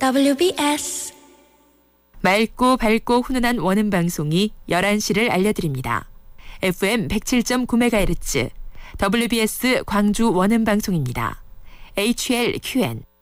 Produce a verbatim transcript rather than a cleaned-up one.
더블유비에스 맑고 밝고 훈훈한 원음 방송이 열한 시를 알려드립니다. 에프엠 백칠 점 구 메가헤르츠 더블유비에스 광주 원음 방송입니다. 에이치엘큐엔